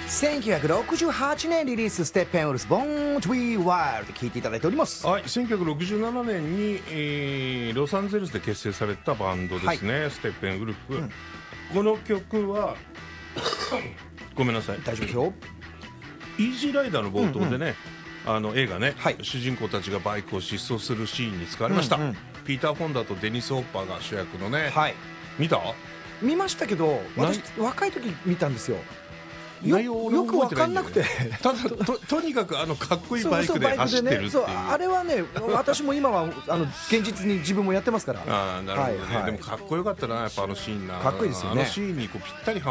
1968年リリースステッペンウルフ Born to be Wild 聴いていただいております。 はい、1967年に、ロサンゼルスで結成されたバンドですね、ステッペンウルフ、この曲はごめんなさい、 大丈夫ですよ。 イージーライダーの冒頭でね、映画ね、 はい、 主人公たちがバイクを疾走するシーンに使われました、ピーター・フォンダとデニス・ホッパーが主役のね、 はい、見ましたけど、私若い時見たんですよ。よく分かんなくてただ とにかくかっこいいバイクで走ってるっていう、 そうあれはね、私も今は現実に自分もやってますから。 なるほどね、でもかっこよかったな、やっぱシーンな、 かっこいいですよね。 シーンにこうぴったり